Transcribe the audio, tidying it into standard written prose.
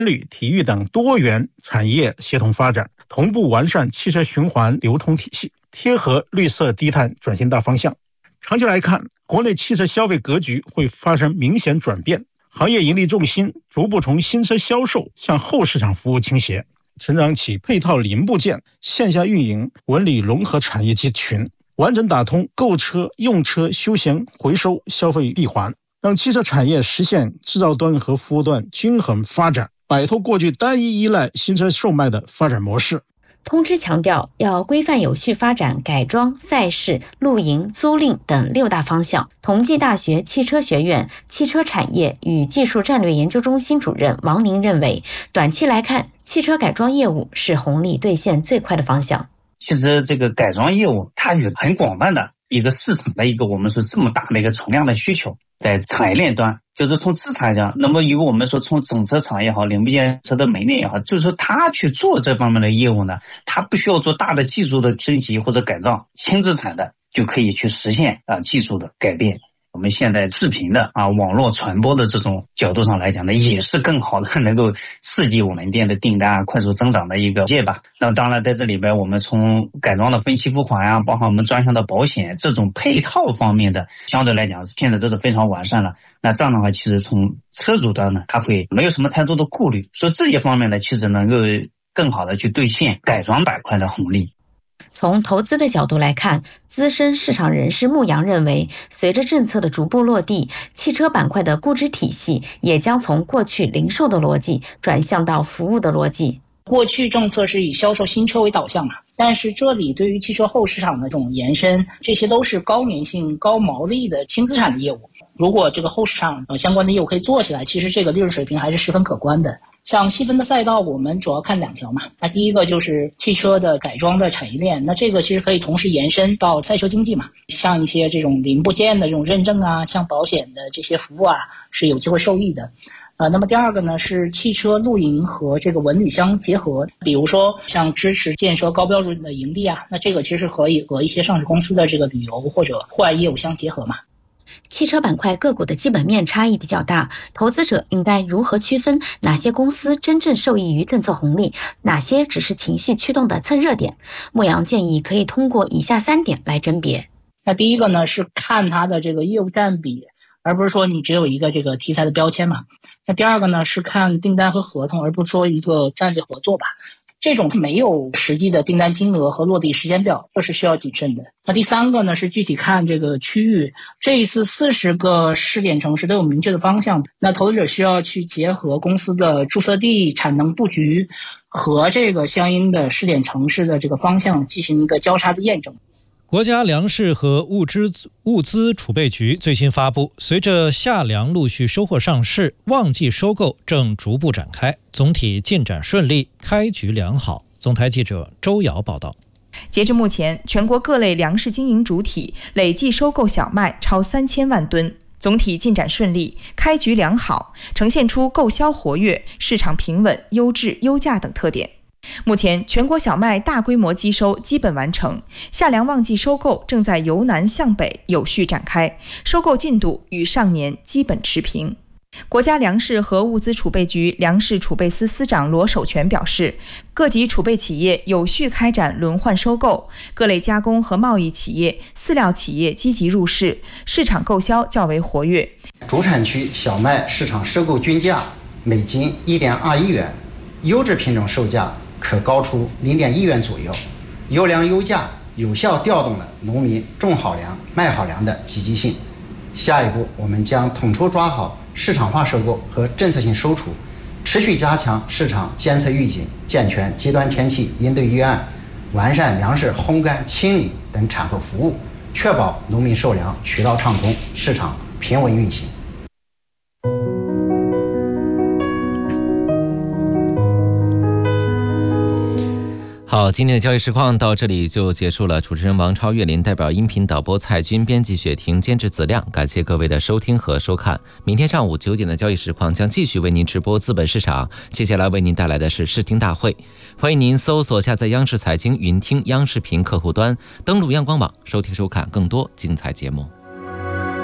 旅、体育等多元产业协同发展，同步完善汽车循环流通体系，贴合绿色低碳转型大方向。长期来看，国内汽车消费格局会发生明显转变，行业盈利重心逐步从新车销售向后市场服务倾斜，成长起配套零部件、线下运营、文旅融合产业集群，完整打通购车、用车、休闲、回收消费闭环，让汽车产业实现制造端和服务端均衡发展，摆脱过去单一依赖新车售卖的发展模式。 通知强调，要规范有序发展改装、赛事、露营、租赁等6大方向。同济大学汽车学院汽车产业与技术战略研究中心主任王宁认为，短期来看，汽车改装业务是红利兑现最快的方向。 其实这个改装业务它有很广泛的一个市场的一个我们说这么大的一个存量的需求，在产业链端，就是从资产上，那么如果我们说从整车厂也好，零部件车的门店也好，就是说他去做这方面的业务呢，他不需要做大的技术的升级或者改造，轻资产的就可以去实现技术的改变。我们现在视频的网络传播的这种角度上来讲呢，也是更好的能够刺激我们店的订单快速增长的一个阶吧。那当然在这里边，我们从改装的分期付款包括我们专项的保险这种配套方面的，相对来讲现在都是非常完善了。那这样的话，其实从车主端呢，他会没有什么太多的顾虑，所以这些方面呢，其实能够更好的去兑现改装板块的红利。 从投资的角度来看，资深市场人士牧羊认为，随着政策的逐步落地，汽车板块的估值体系也将从过去零售的逻辑转向到服务的逻辑。 过去政策是以销售新车为导向嘛，但是这里对于汽车后市场的这种延伸，这些都是高粘性、高毛利的轻资产的业务。如果这个后市场相关的业务可以做起来，其实这个利润水平还是十分可观的。像细分的赛道，我们主要看2条嘛。那第一个就是汽车的改装的产业链，那这个其实可以同时延伸到赛车经济嘛，像一些这种零部件的这种认证像保险的这些服务是有机会受益的。那么第二个呢是汽车露营和这个文旅相结合，比如说像支持建设高标准的营地那这个其实可以和一些上市公司的这个旅游或者户外业务相结合嘛。 汽车板块个股的基本面差异比较大，投资者应该如何区分哪些公司真正受益于政策红利，哪些只是情绪驱动的蹭热点？牧羊建议可以通过以下3点来甄别。 那第一个呢是看它的这个业务占比，而不是说你只有一个这个题材的标签嘛。那第二个呢是看订单和合同，而不是说一个战略合作吧。这种没有实际的订单金额和落地时间表，这是需要谨慎的。那第三个呢是具体看这个区域，这一次40个试点城市都有明确的方向，那投资者需要去结合公司的注册地、产能布局和这个相应的试点城市的这个方向进行一个交叉的验证。 国家粮食和物资储备局最新发布，随着夏粮陆续收获上市，旺季收购正逐步展开，总体进展顺利，开局良好。总台记者周瑶报道。 截至目前，全国各类粮食经营主体累计收购小麦超3000万吨，总体进展顺利，开局良好，呈现出购销活跃、市场平稳、优质优价等特点。目前，全国小麦大规模机收基本完成，夏粮旺季收购正在由南向北有序展开，收购进度与上年基本持平。国家粮食和物资储备局粮食储备司司长罗守全表示，各级储备企业有序开展轮换收购，各类加工和贸易企业、饲料企业积极入市，市场购销较为活跃。 主产区小麦市场收购均价每斤1.21元，优质品种售价可高出0.1元左右，优良优价有效调动了农民种好粮、卖好粮的积极性。下一步，我们将统筹抓好市场化收购和政策性收储，持续加强市场监测预警，健全极端天气应对预案，完善粮食烘干、清理等产后服务，确保农民售粮渠道畅通，市场平稳运行。 好，今天的交易实况到这里就结束了。主持人王超、岳林，代表音频导播蔡军，编辑雪婷，监制子亮，感谢各位的收听和收看。明天上午9点的交易实况将继续为您直播资本市场，接下来为您带来的是视听大会。欢迎您搜索下载央视财经云听央视频客户端，登录央广网收听收看更多精彩节目。